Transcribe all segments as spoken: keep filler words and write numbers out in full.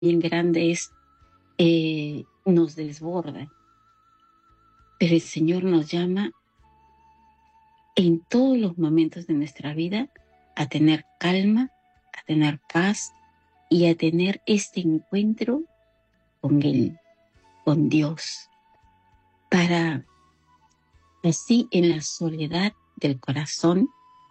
bien grandes eh, nos desborda. Pero el Señor nos llama en todos los momentos de nuestra vida a tener calma, a tener paz y a tener este encuentro con Él, con Dios, para así en la soledad del corazón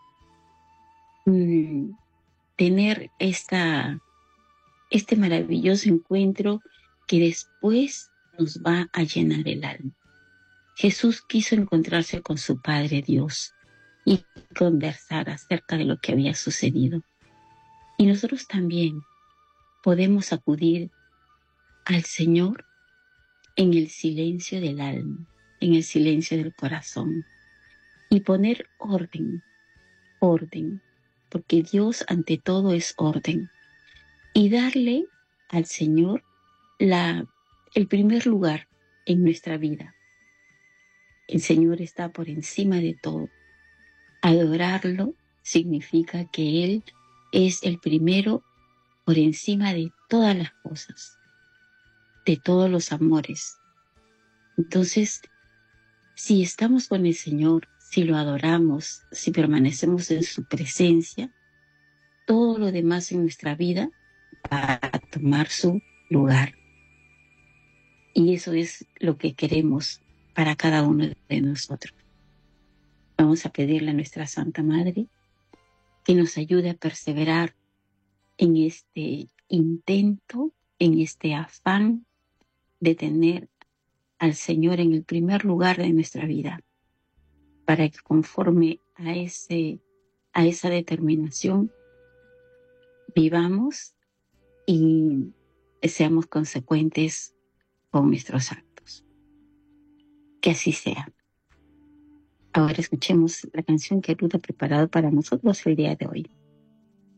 mmm, tener esta, este maravilloso encuentro que después nos va a llenar el alma. Jesús quiso encontrarse con su Padre Dios y conversar acerca de lo que había sucedido. Y nosotros también podemos acudir al Señor en el silencio del alma, en el silencio del corazón, y poner orden, orden, porque Dios ante todo es orden, y darle al Señor la, el primer lugar en nuestra vida. El Señor está por encima de todo. Adorarlo significa que Él es el primero por encima de todas las cosas, de todos los amores. Entonces, si estamos con el Señor, si lo adoramos, si permanecemos en su presencia, todo lo demás en nuestra vida va a tomar su lugar. Y eso es lo que queremos para cada uno de nosotros. Vamos a pedirle a nuestra Santa Madre que nos ayude a perseverar en este intento, en este afán de tener al Señor en el primer lugar de nuestra vida, para que conforme a, ese, a esa determinación vivamos y seamos consecuentes con nuestros actos. Que así sea. Ahora escuchemos la canción que Ruth ha preparado para nosotros el día de hoy.